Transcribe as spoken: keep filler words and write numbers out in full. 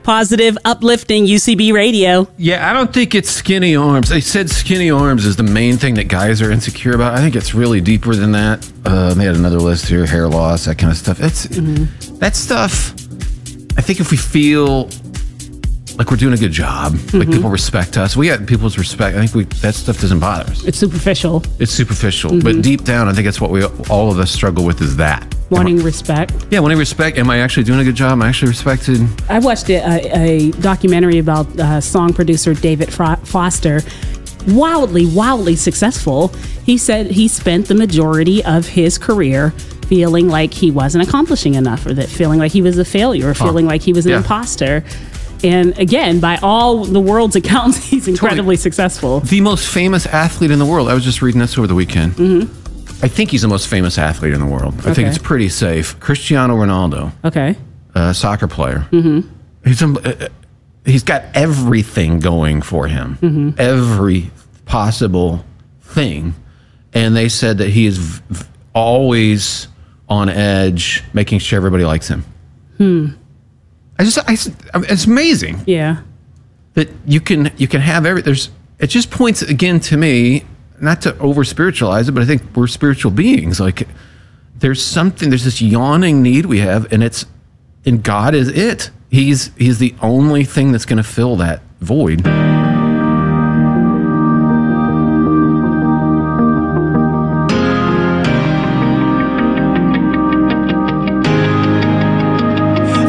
positive, uplifting U C B radio. Yeah, I don't think it's skinny arms. They said skinny arms is the main thing that guys are insecure about. I think it's really deeper than that. Uh, they had another list here, hair loss, that kind of stuff. It's mm-hmm. that stuff. I think if we feel like we're doing a good job, mm-hmm. like people respect us, we got people's respect. I think we that stuff doesn't bother us. It's superficial. It's superficial, mm-hmm. but deep down, I think that's what we all of us struggle with is that. Wanting respect. Yeah, wanting respect. Am I actually doing a good job? Am I actually respected? I watched a, a documentary about uh, song producer David Fro- Foster. Wildly, wildly successful. He said he spent the majority of his career feeling like he wasn't accomplishing enough, or that feeling like he was a failure, or feeling oh, like he was an yeah. imposter. And again, by all the world's accounts, he's incredibly totally. successful. The most famous athlete in the world. I was just reading this over the weekend. Mm-hmm. I think he's the most famous athlete in the world. I okay. think it's pretty safe. Cristiano Ronaldo. Okay. A soccer player. Mm-hmm. He's uh, he's got everything going for him. Mm-hmm. Every possible thing. And they said that he is v- always on edge, making sure everybody likes him. Hmm. I just, I, it's amazing. Yeah. That you can you can have every. There's. It just points again to me. Not to over spiritualize it, but I think we're spiritual beings. Like there's something, there's this yawning need we have, and it's, and God is it. He's, he's the only thing that's going to fill that void.